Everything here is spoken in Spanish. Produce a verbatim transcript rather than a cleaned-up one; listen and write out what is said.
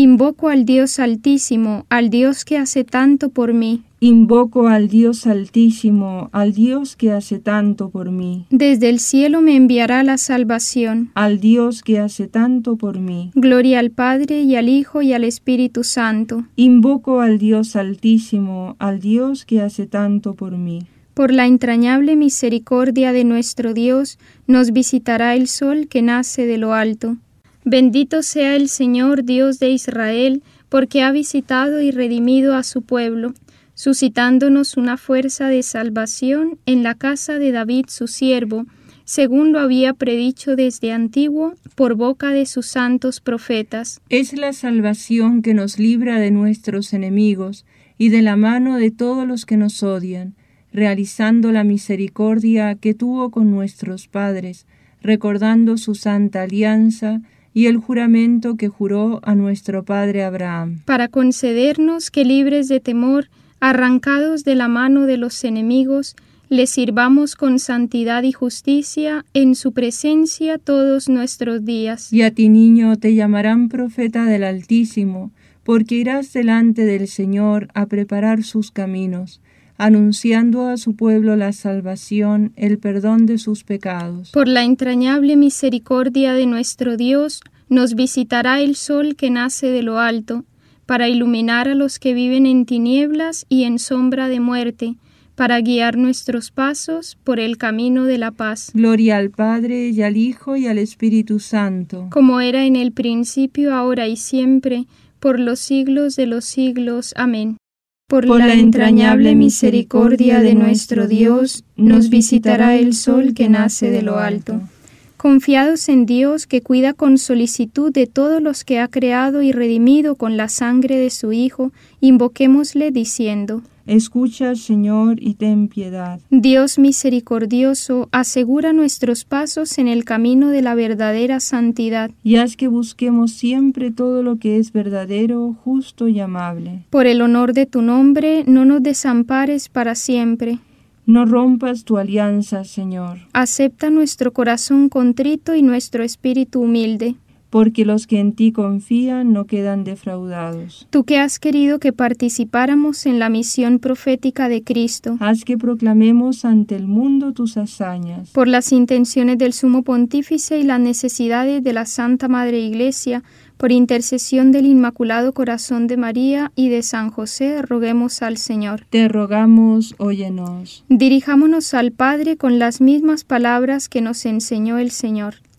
Invoco al Dios Altísimo, al Dios que hace tanto por mí. Invoco al Dios Altísimo, al Dios que hace tanto por mí. Desde el cielo me enviará la salvación. Al Dios que hace tanto por mí. Gloria al Padre, y al Hijo, y al Espíritu Santo. Invoco al Dios Altísimo, al Dios que hace tanto por mí. Por la entrañable misericordia de nuestro Dios, nos visitará el sol que nace de lo alto. Bendito sea el Señor Dios de Israel, porque ha visitado y redimido a su pueblo, suscitándonos una fuerza de salvación en la casa de David su siervo, según lo había predicho desde antiguo por boca de sus santos profetas. Es la salvación que nos libra de nuestros enemigos y de la mano de todos los que nos odian, realizando la misericordia que tuvo con nuestros padres, recordando su santa alianza y el juramento que juró a nuestro padre Abraham, para concedernos que, libres de temor, arrancados de la mano de los enemigos, le sirvamos con santidad y justicia en su presencia todos nuestros días. Y a ti, niño, te llamarán profeta del Altísimo, porque irás delante del Señor a preparar sus caminos, anunciando a su pueblo la salvación, el perdón de sus pecados. Por la entrañable misericordia de nuestro Dios, nos visitará el sol que nace de lo alto, para iluminar a los que viven en tinieblas y en sombra de muerte, para guiar nuestros pasos por el camino de la paz. Gloria al Padre, y al Hijo, y al Espíritu Santo. Como era en el principio, ahora y siempre, por los siglos de los siglos. Amén. Por, Por la entrañable misericordia de nuestro Dios, nos visitará el sol que nace de lo alto. Confiados en Dios, que cuida con solicitud de todos los que ha creado y redimido con la sangre de su Hijo, invoquémosle diciendo: Escucha, Señor, y ten piedad. Dios misericordioso, asegura nuestros pasos en el camino de la verdadera santidad. Y haz que busquemos siempre todo lo que es verdadero, justo y amable. Por el honor de tu nombre, no nos desampares para siempre. No rompas tu alianza, Señor. Acepta nuestro corazón contrito y nuestro espíritu humilde. Porque los que en ti confían no quedan defraudados. Tú que has querido que participáramos en la misión profética de Cristo, haz que proclamemos ante el mundo tus hazañas. Por las intenciones del Sumo Pontífice y las necesidades de la Santa Madre Iglesia, por intercesión del Inmaculado Corazón de María y de San José, roguemos al Señor. Te rogamos, óyenos. Dirijámonos al Padre con las mismas palabras que nos enseñó el Señor.